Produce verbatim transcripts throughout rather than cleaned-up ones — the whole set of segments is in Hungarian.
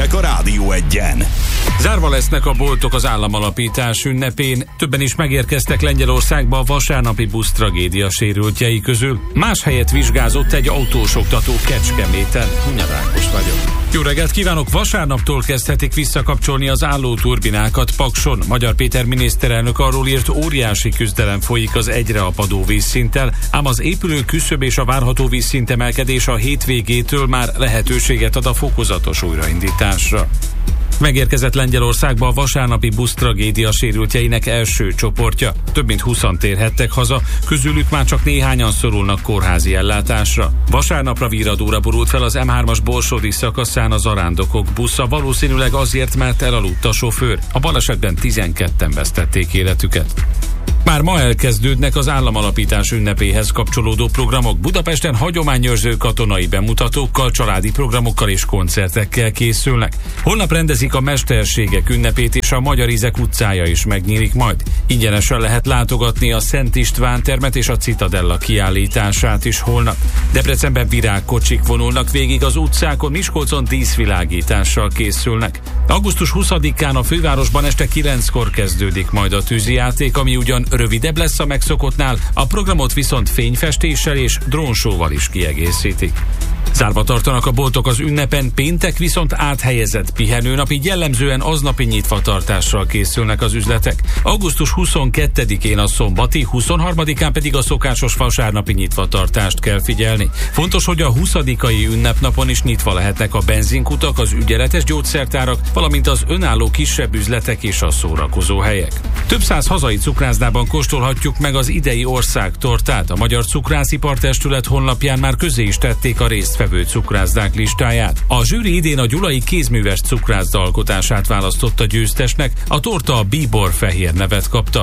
hírek a Rádió Egyen. Zárva lesznek a boltok az államalapítás ünnepén. Többen is megérkeztek Lengyelországba a vasárnapi busz tragédia sérültjei közül. Más helyet vizsgázott egy autós oktató Kecskeméten. Hunyad Ákos vagyok. Jó reggelt kívánok! Vasárnaptól kezdhetik visszakapcsolni az álló turbinákat Pakson. Magyar Péter miniszterelnök arról írt, óriási küzdelem folyik az egyre apadó vízszinttel, ám az épülő küszöb és a várható vízszint emelkedés a hétvégétől már lehetőséget ad a fokozatos újraindításra. Megérkezett Lengyelországba a vasárnapi busz tragédia sérültjeinek első csoportja. Több mint húszan térhettek haza, közülük már csak néhányan szorulnak kórházi ellátásra. Vasárnapra víradóra borult fel az em hármas Borsodi szakaszán a zarándokok busza, valószínűleg azért, mert elaludt a sofőr. A balesetben tizenketten vesztették életüket. Már ma elkezdődnek az államalapítás ünnepéhez kapcsolódó programok. Budapesten hagyományőrző katonai bemutatókkal, családi programokkal és koncertekkel készülnek. Holnap rendezik a mesterségek ünnepét, és a Magyar Ízek utcája is megnyílik majd. Ingyenesen lehet látogatni a Szent István termet és a Citadella kiállítását is holnap. Debrecenben virágkocsik vonulnak végig az utcákon, Miskolcon díszvilágítással készülnek. augusztus huszadikán a fővárosban este kilenckor kezdődik majd a tűzijáték, ami ugyan rövidebb lesz a megszokottnál, a programot viszont fényfestéssel és drónsóval is kiegészítik. Zárva tartanak a boltok az ünnepen, péntek viszont áthelyezett pihenőnap, így jellemzően aznapi nyitvatartással készülnek az üzletek. augusztus huszonkettedikén a szombati, huszonharmadikán pedig a szokásos vasárnapi nyitvatartást kell figyelni. Fontos, hogy a huszadikai ünnepnapon is nyitva lehetnek a benzinkutak, az ügyeletes gyógyszertárak, valamint az önálló kisebb üzletek és a szórakozó helyek. Több száz hazai cukrászdában kóstolhatjuk meg az idei országtortát. A Magyar Cukrászipar-testület honlapján már közé is tették a résztvevő cukrászdák listáját. A zsűri idén a gyulai kézműves cukrászda alkotását választotta győztesnek, a torta a Bíbor fehér nevet kapta.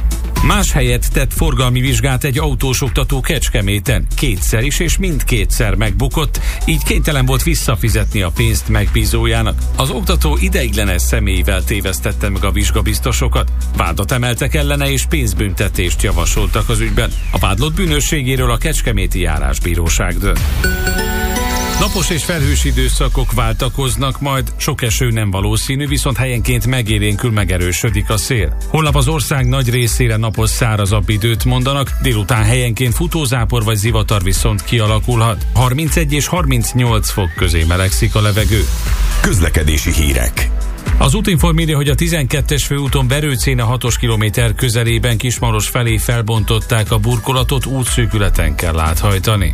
Más helyet tett forgalmi vizsgát egy autós oktató Kecskeméten. Kétszer is és mindkétszer megbukott, így kénytelen volt visszafizetni a pénzt megbízójának. Az oktató ideiglenes személyével tévesztette meg a vizsgabiztosokat. Vádat emeltek ellene és pénzbüntetést javasoltak az ügyben. A vádlott bűnösségéről a kecskeméti járásbíróság dönt. Napos és felhős időszakok váltakoznak, majd sok eső nem valószínű, viszont helyenként megélénkül, megerősödik a szél. Holnap az ország nagy részére napos, szárazabb időt mondanak, délután helyenként futózápor vagy zivatar viszont kialakulhat. harmincegy és harmincnyolc fok közé melegszik a levegő. Közlekedési hírek. Az Útinform írja, hogy a tizenkettes főúton Verőcén a hatos kilométer közelében Kismaros felé felbontották a burkolatot, útszűkületen kell áthajtani.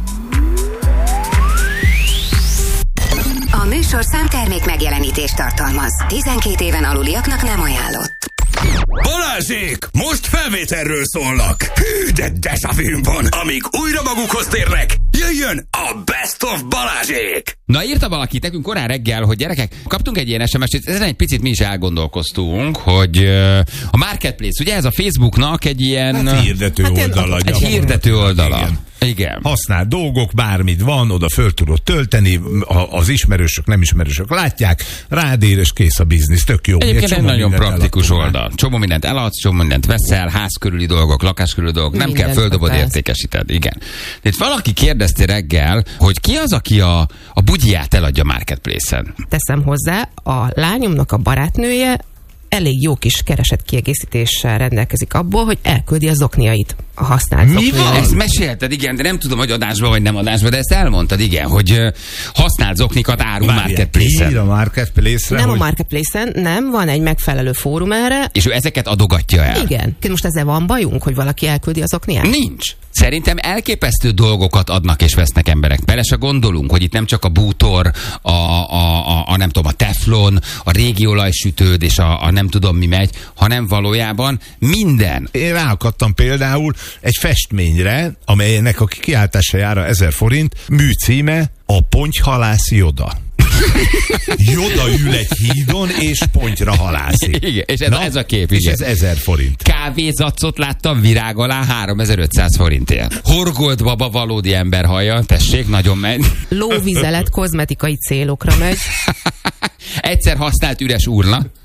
A műsorszám termék megjelenítést tartalmaz. tizenkét éven aluliaknak nem ajánlott. Balázsék! Most felvételről szólnak! Hű, de dejavűm van! Amíg újra magukhoz térnek, jöjjön a Best of Balázsék! Na, írta valaki nekünk korán reggel, hogy gyerekek, kaptunk egy ilyen es em es-t, ezen egy picit mi is elgondolkoztunk, hogy uh, a Marketplace, ugye ez a Facebooknak egy ilyen... Hát hirdető hát oldala. Egy hirdető oldala. Igen. Igen. Használ dolgok, bármit van, oda föl tudod tölteni, az ismerősök, nem ismerősök látják, rád ér, és kész a biznisz, tök jó. Egyébként egy nagyon praktikus oldal. Csomó mindent eladsz, csomó mindent veszel, ház körüli dolgok, lakás körüli dolgok, nem minden kell földobod, értékesíted. Igen. Itt valaki kérdezte reggel, hogy ki az, aki a, a bugyját eladja Marketplace-en. Teszem hozzá, a lányomnak a barátnője elég jó kis keresetkiegészítéssel rendelkezik abból, hogy elküldi a zokniait, a használt zokniait. Mi van? Ezt mesélted, igen, de nem tudom, hogy adásban vagy nem adásban, de ezt elmondtad, igen, hogy uh, használt zoknikat árul Marketplace-en. Ír a Marketplace-re, nem hogy... a Marketplace-en, nem, van egy megfelelő fórum erre. És ő ezeket adogatja el. Igen. Most ezzel van bajunk, hogy valaki elküldi a zokniát? Nincs. Szerintem elképesztő dolgokat adnak és vesznek emberek. Bele se gondolunk, hogy itt nem csak a bútor, a, a, a, a nem tudom, a teflon, a régi olajsütőd és a, a nem tudom mi megy, hanem valójában minden. Én ráakadtam például egy festményre, amelynek a kiáltása jára ezer forint, műcíme a Pontyhalász Joda. Joda ül egy hídon, és pontyra halászik. Igen, és ez, Na, ez a kép, és igen. ez ezer forint. Kávézacot láttam virág alá háromezer-ötszáz forintért. Horgolt baba valódi ember hallja, tessék, nagyon megy. Lóvizelet kozmetikai célokra megy. Egyszer használt üres urna, tök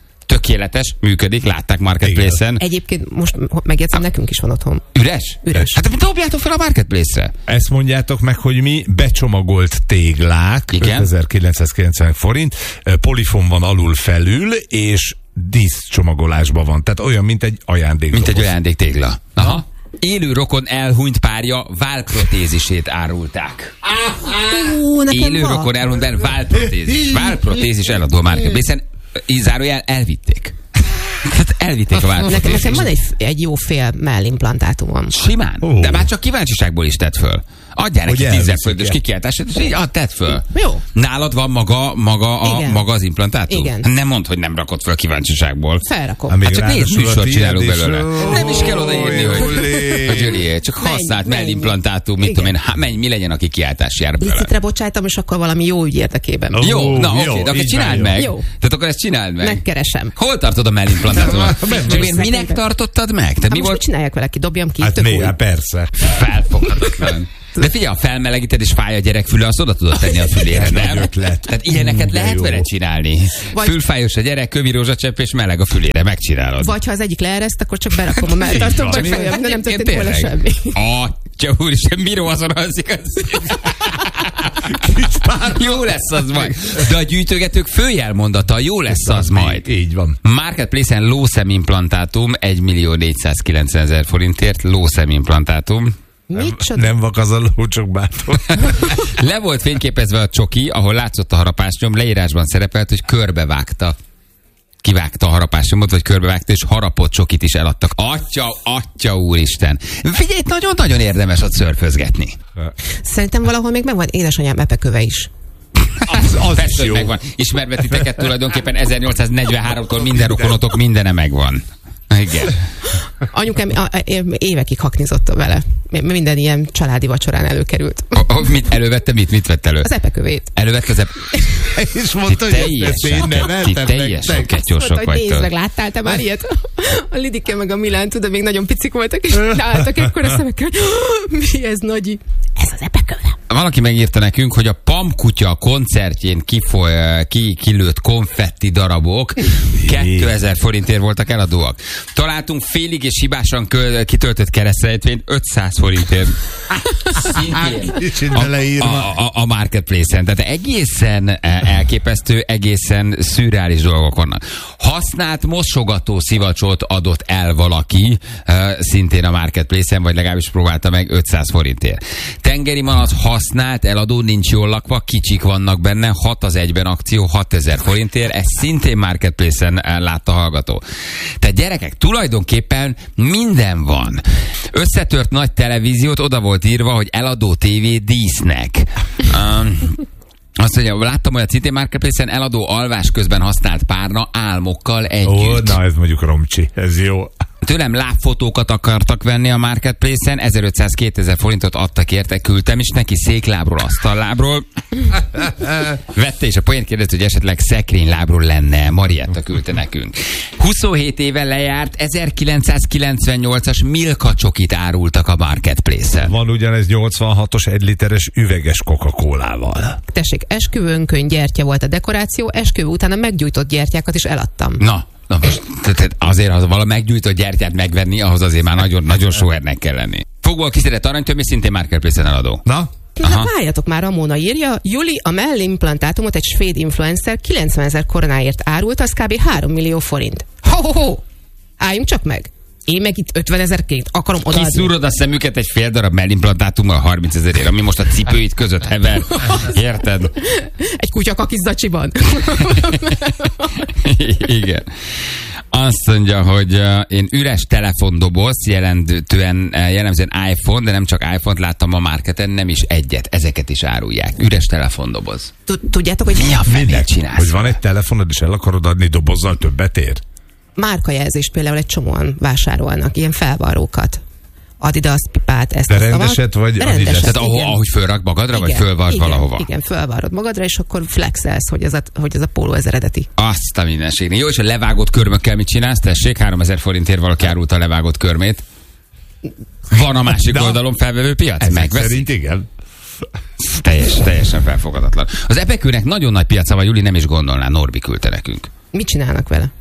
tökéletes, működik, látták Marketplace-en. Egyébként most megjegyzem, nekünk is van otthon. Üres? Üres. Hát dobjátok fel a Marketplace-re. Ezt mondjátok meg, hogy mi becsomagolt téglák, Igen. ötezer-kilencszázkilencven forint, polifon van alul felül, és díszcsomagolásban van. Tehát olyan, mint egy ajándékdoboz. Mint egy ajándéktégla. Aha. Élő rokon elhunyt párja válprotézisét árulták. Ú, nekem Élő van. rokon elhunyt el válprotézis. Válprotézis eladó a Marketplace-en. Így zárójel, elvitték. Tehát elvitték a Nekem, nekem válprotézist. van egy, egy jó fél mellimplantátumom. Simán. Ó. De már csak kíváncsiságból is tett föl. Adjál neki Hogy tízezer elviszik forintos el. kikiáltását, és így add, tedd föl. Jó. Nálad van maga, maga, a, Igen. maga az implantátum? Igen. Nem mondd, hogy nem rakod föl kíváncsiságból. Felrakom. Amíg Hát csak nézd, ráadásul a műsort tiéd csinálunk is. belőle. Ó, Nem is kell odaírni, hogy, jólé. hogy Gyuri, csak Menj, használt menj. mellimplantátum, mit Igen. tudom én, há, menj, mi legyen a kikiáltás, jár belőle. Licitre bocsájtom, és akkor valami jó ügy érdekében. Ó, Jó, na jó, oké, de akkor így csináld van, meg. jó. Tehát akkor ezt csináld meg. Megkeresem. Hol tartod a mellimplantátumot? Csak én minek Szekrélyben. tartottad meg? Tehát Hát mi most volt? mit csináljak vele? Ki dobjam ki? Hát Tök né, új. hát persze. Felfoghatatlan. De figyelj, ha felmelegíted és fáj a gyerek füle, azt oda tudod tenni a fülére, nem? Nagy ötlet. Tehát ilyeneket De lehet jó. vele csinálni. Vagy- Fülfájos a gyerek, kövi rózsacsepp és meleg a fülére, megcsinálod. Vagy ha az egyik leereszt, akkor csak berakom a melltartóba, van. hogy folyam, de nem Egyébként történik volna semmi. Atya úristen, Miró azon alszik az. Jó lesz az majd. De a gyűjtögetők főjelmondata, jó lesz az majd. Így van. Marketplace-en lószemimplantátum egy millió négyszázkilencvenezer forintért, lószemimplantátum. Micsoda? Nem vak az a ló, csak bátor. Le volt fényképezve a csoki, ahol látszott a harapásnyom, leírásban szerepelt, hogy körbevágta. Kivágta a harapásnyomot, vagy körbevágta, és harapott csokit is eladtak. Atya, atya úristen. Figyelj, nagyon-nagyon érdemes ott szörfözgetni. Szerintem valahol még megvan édesanyám epeköve is. Az, az Persze, is hogy jó. megvan. Ismerve titeket tulajdonképpen ezernyolcszáznegyvenháromtól minden rokonotok mindene megvan. Igen. Anyukám a- a- évekig haknizott vele. Minden ilyen családi vacsorán előkerült. O, o, mit elővette? Mit? Mit vett elő? Az epekövét. Elővette az ep... És mondta, hogy ezt Teljesen, én ti neveltem teljesen nektek. ketyósok Mondta, hogy nézd meg, vagytok. láttál te már ilyet? A Lidike meg a Milán, tudod, még nagyon picik voltak, és álltak ekkor a szemekkel, mi ez, Nagyi? Ez az epeköve. Valaki megírta nekünk, hogy a Pam kutya koncertjén kifoly, ki, kilőtt konfetti darabok kétezer forintért voltak eladóak. Találtunk félig és hibásan kö, kitöltött keresztrejtvényt ötszáz forintért. Szintén Kicsit a, beleírva. a, a, a Marketplace-en. Tehát egészen elképesztő, egészen szürreális dolgok vannak. Használt mosogató szivacsot adott el valaki, uh, szintén a Marketplace-en, vagy legalábbis próbálta meg ötszáz forintért. Tengeri malac használt, eladó, nincs jól lakva, kicsik vannak benne, hat az egyben akció, hatezer forintért, ez szintén Marketplace-en uh, látta hallgató. Tehát gyerekek, tulajdonképpen minden van. Összetört nagy televíziót, oda volt írva, hogy eladó tévé dísznek. Um, Azt mondja, láttam olyat szintén Marketplace-en, eladó alvás közben használt párna álmokkal együtt. Ó, na ez mondjuk romcsi, ez jó. Tőlem lábfotókat akartak venni a Marketplace-en, ezerötszáz-kétezer forintot adtak érte, küldtem is neki széklábról, asztallábról. Vette és a poént kérdezte, hogy esetleg szekrénylábról lenne. Marietta küldte nekünk. huszonhét éve lejárt, ezerkilencszázkilencvennyolcas Milka csokit árultak a Marketplace-en. Van ugyanez nyolcvanhatos egy literes üveges Coca-Colával. Tessék, esküvőnkön gyertya volt a dekoráció, esküvő után a meggyújtott gyertyákat is eladtam. Na, na most tehát azért, ha vala meggyújtott gyertyát megvenni, ahhoz azért már nagyon, nagyon sóhernek kell lenni. Fogból kiszedett aranytömű, szintén Marketplace-en eladó. Na? Na, hát várjatok már, Ramona írja, Juli a mellimplantátumot egy svéd influencer kilencvenezer koronáért árult, az kb. három millió forint. Ho-ho-ho! Álljunk csak meg! Én meg itt ötvenezerként akarom odaadni. Kiszúrod a szemüket egy fél darab mellimplantátummal harmincezerért, ami most a cipőid között hever. Érted? Egy kutyakakis zacsiban. Igen. Azt mondja, hogy uh, én üres telefondoboz, jelentően, uh, jellemzően iPhone, de nem csak iPhone-t láttam a marketen, nem is egyet. Ezeket is árulják. Üres telefondoboz. Tudjátok, hogy Mi a fenét csinálsz? Hogy van egy telefonod, és el akarod adni dobozzal, többet ér? márkajelzést például egy csomóan vásárolnak, ilyen felvarrókat. Adidas, pipát, ezt De azt, rendeset amat. vagy Rendeset, Adidas? Tehát ahogy, igen. ahogy fölrak magadra, Igen, vagy fölvard igen, valahova? Igen, fölvarrod magadra, és akkor flexelsz, hogy ez a, hogy ez a póló ez eredeti. Azt a mindenségnek. Jó, és a levágott körmökkel mit csinálsz? Tessék, háromezer forintért valaki árulta a levágott körmét. Van a másik De oldalon felvevő piac? Ezek Megveszik? szerint igen. Teljes, teljesen felfogadatlan. Az epekőnek nagyon nagy piaca van, Juli nem is gondolná, Norbi küldte nekünk. Mit csinálnak vele?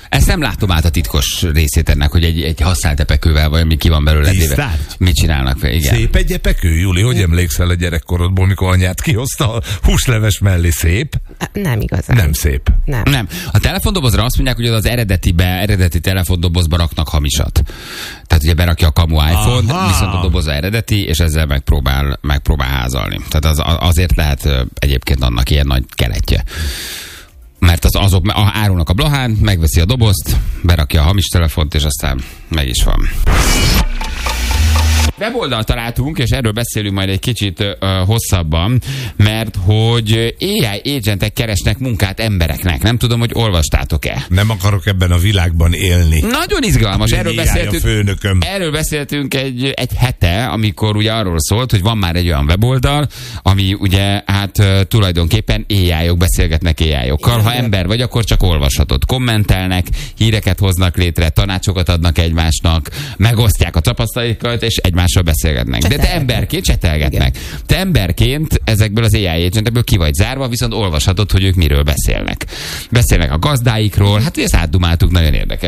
Ezt nem látom át a titkos részét ennek, hogy egy, egy használt epekővel, vagy mi ki van belőle. Tisztárgy? Mit csinálnak? Igen. Szép egy epekő, Juli? Hogy emlékszel a gyerekkorodból, mikor anyád kihozta a húsleves mellé? Szép? Nem igazán. Nem szép. Nem. Nem. A telefondobozra azt mondják, hogy az eredetibe, eredeti telefondobozba raknak hamisat. Tehát ugye berakja a kamu iPhone-t, Aha. viszont a doboza eredeti, és ezzel megpróbál, megpróbál házalni. Tehát az, azért lehet ö, egyébként annak ilyen nagy keletje. Mert az, azok árulnak a blahán, megveszi a dobozt, berakja a hamis telefont, és aztán meg is van. Weboldalt találtunk, és erről beszélünk majd egy kicsit uh, hosszabban, mert hogy á i agentek keresnek munkát embereknek. Nem tudom, hogy olvastátok-e. Nem akarok ebben a világban élni. Nagyon izgalmas. Erről á i beszéltünk, a főnököm. erről beszéltünk egy, egy hete, amikor ugye arról szólt, hogy van már egy olyan weboldal, ami ugye hát uh, tulajdonképpen á i-ok beszélgetnek á i-okkal. Ha ember vagy, akkor csak olvashatod. Kommentelnek, híreket hoznak létre, tanácsokat adnak egymásnak, megosztják a tapasztalatokat, és egymással beszélgetnek. De te emberként csetelgetnek. Igen. Te emberként ezekből az á i agentekből ki vagy zárva, viszont olvashatod, hogy ők miről beszélnek. Beszélnek a gazdáikról, hát ezt átdumáltuk, nagyon érdekes.